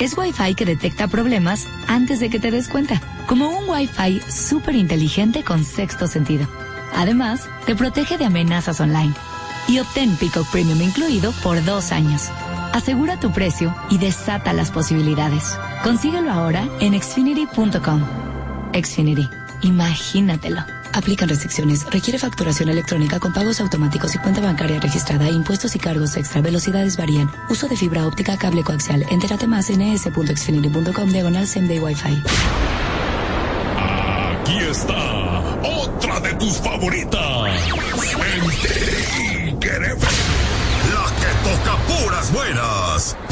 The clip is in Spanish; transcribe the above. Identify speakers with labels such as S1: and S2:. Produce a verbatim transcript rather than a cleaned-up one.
S1: Es Wi-Fi que detecta problemas antes de que te des cuenta, como un Wi-Fi súper inteligente con sexto sentido. Además, te protege de amenazas online. Y obtén Peacock Premium incluido por dos años. Asegura tu precio y desata las posibilidades. Consíguelo ahora en xfinity punto com. Xfinity, imagínatelo. Aplican restricciones. Requiere facturación electrónica con pagos automáticos y cuenta bancaria registrada. Impuestos y cargos extra. Velocidades varían. Uso de fibra óptica, cable coaxial. Entérate más en s punto xfinity punto com diagonal same day Wi-Fi.
S2: Aquí está otra de tus favoritas. En Querétaro, la que toca puras buenas.